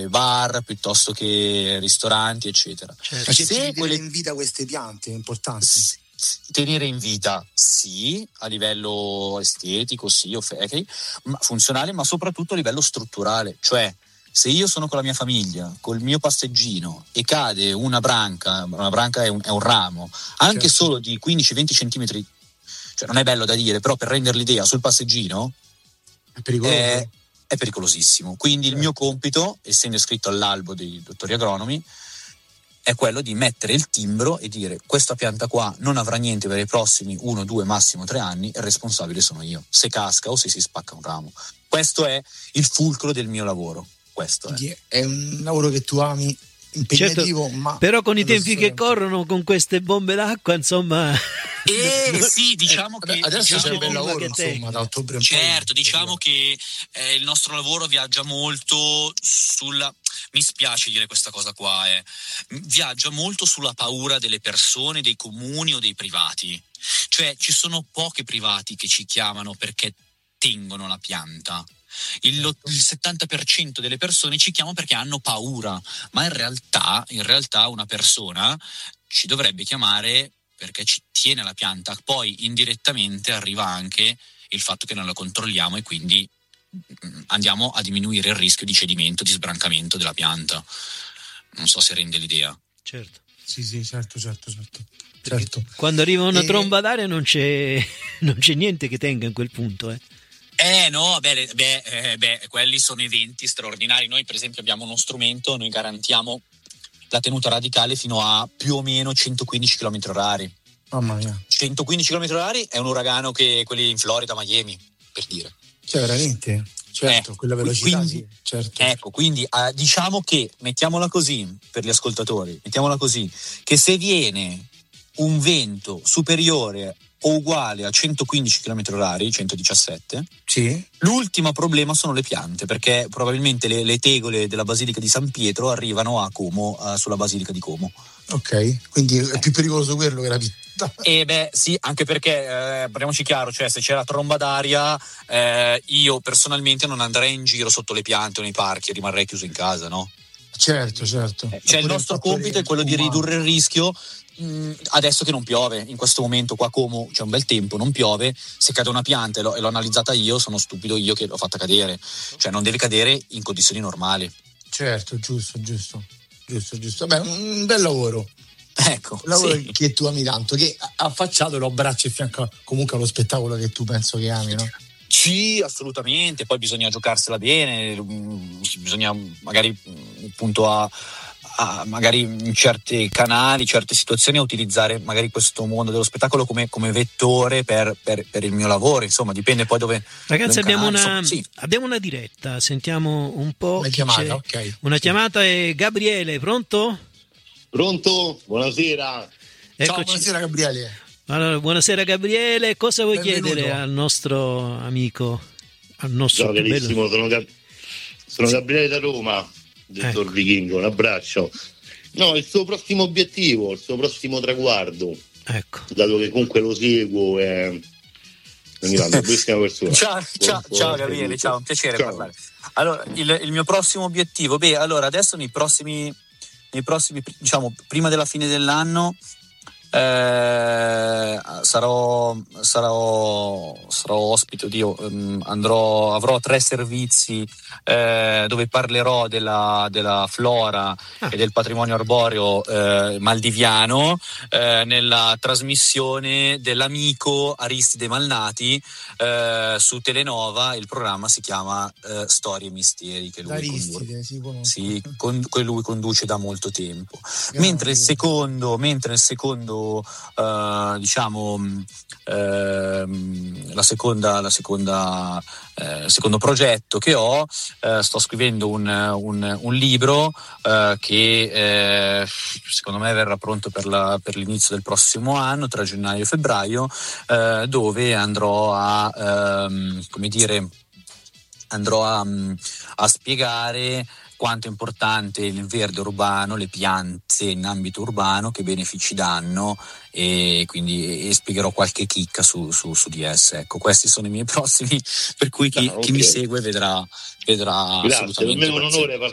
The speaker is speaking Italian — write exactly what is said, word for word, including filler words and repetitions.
che bar, piuttosto che ristoranti, eccetera. Certo. Se Se quelle... in vita queste piante importanti. S- tenere in vita, sì, a livello estetico, sì, ok, ma funzionale, ma soprattutto a livello strutturale. Cioè, se io sono con la mia famiglia, col mio passeggino, e cade una branca, una branca è un, è un ramo, anche Certo. solo di quindici venti centimetri, cioè non è bello da dire, però per rendere l'idea sul passeggino È pericoloso. è, è pericolosissimo. Quindi Certo. il mio compito, essendo iscritto all'albo dei dottori agronomi, è quello di mettere il timbro e dire: questa pianta qua non avrà niente per i prossimi uno, due, massimo tre anni, e il responsabile sono io, se casca o se si spacca un ramo. Questo è il fulcro del mio lavoro. Questo è. È un lavoro che tu ami, impegnativo, certo, ma però con i tempi che corrono, con queste bombe d'acqua, insomma. Eh sì, diciamo che adesso diciamo, c'è bel lavoro, insomma, da ottobre in certo, poi. diciamo che eh, il nostro lavoro viaggia molto sulla, mi spiace dire questa cosa qua, eh, viaggia molto sulla paura delle persone, dei comuni o dei privati. Cioè, ci sono pochi privati che ci chiamano perché tengono la pianta. Il, il settanta per cento delle persone ci chiamano perché hanno paura, ma in realtà, in realtà una persona ci dovrebbe chiamare perché ci tiene la pianta. Poi indirettamente arriva anche il fatto che non la controlliamo e quindi andiamo a diminuire il rischio di cedimento, di sbrancamento della pianta. Non so se rende l'idea. Certo. Sì, sì, certo, certo, certo. certo. Quando arriva una e... tromba d'aria non c'è, non c'è niente che tenga in quel punto, eh. Eh no, beh, beh, eh, beh, quelli sono eventi straordinari. Noi per esempio abbiamo uno strumento, noi garantiamo la tenuta radicale fino a più o meno centoquindici chilometri orari. Mamma mia. centoquindici chilometri orari è un uragano che quelli in Florida, Miami, per dire. Cioè veramente? Certo, eh, quella velocità, quindi, sì, certo. Ecco, quindi eh, diciamo che, mettiamola così per gli ascoltatori, mettiamola così, che se viene un vento superiore o uguale a centoquindici chilometri orari, centodiciassette, sì. L'ultimo problema sono le piante, perché probabilmente le, le tegole della Basilica di San Pietro arrivano a Como, uh, sulla Basilica di Como. Ok, quindi è eh. più pericoloso quello che la pianta. Eh beh sì, anche perché, eh, parliamoci chiaro, cioè se c'è la tromba d'aria, eh, io personalmente non andrei in giro sotto le piante o nei parchi, rimarrei chiuso in casa, no? Certo, certo. Eh, cioè il nostro compito è quello di ridurre il rischio. Adesso che non piove, in questo momento qua Como c'è un bel tempo, non piove, se cade una pianta e l'ho, e l'ho analizzata io, sono stupido io che l'ho fatta cadere, cioè non deve cadere in condizioni normali. Certo, giusto, giusto, giusto, giusto. Beh, un bel lavoro. Ecco, un lavoro sì. che tu ami tanto, che affacciato lo abbracci e fianco comunque allo spettacolo che tu penso che ami, no? Sì, assolutamente, poi bisogna giocarsela bene, bisogna magari appunto a A, magari in certi canali, certe situazioni, a utilizzare magari questo mondo dello spettacolo come, come vettore per, per, per il mio lavoro, insomma dipende poi dove. Ragazzi, abbiamo canale, una, insomma, sì. abbiamo una diretta, sentiamo un po'. Una chiamata, ok. Una sì. chiamata è Gabriele, pronto? Pronto? Buonasera. Eccoci. Ciao, buonasera Gabriele. Allora, buonasera Gabriele, cosa vuoi Benvenuto. chiedere al nostro amico? Al nostro Ciao carissimo, sono, Gab- sono Gabriele da Roma. Dottor Ecco. Vichingo, un abbraccio. No, il suo prossimo obiettivo, il suo prossimo traguardo, Ecco. dato che comunque lo seguo, è una bellissima persona. Ciao, ciao, buon, ciao buon Gabriele, ciao, un piacere ciao. parlare. Allora, il, il mio prossimo obiettivo, beh, allora adesso nei prossimi, nei prossimi, diciamo, prima della fine dell'anno eh, sarò, sarò, sarò ospite, oddio, um, andrò, avrò tre servizi eh, dove parlerò della, della flora Ah. e del patrimonio arboreo eh, maldiviano eh, nella trasmissione dell'amico Aristide Malnati eh, su Telenova. Il programma si chiama eh, Storie e Misteri, che lui, Aristide, sì, sì, con, che lui conduce da molto tempo. Grande. Mentre il secondo, mentre il secondo Uh, diciamo uh, la seconda la seconda uh, secondo progetto che ho, uh, sto scrivendo un, un, un libro uh, che uh, secondo me verrà pronto per, la, per l'inizio del prossimo anno, tra gennaio e febbraio, uh, dove andrò a um, come dire andrò a, a spiegare quanto è importante il verde urbano, le piante in ambito urbano, che benefici danno, e quindi e spiegherò qualche chicca su, su, su di esse. Ecco, questi sono i miei prossimi, per cui chi, Ah, okay. chi mi segue vedrà, vedrà Grazie, assolutamente. per me è un onore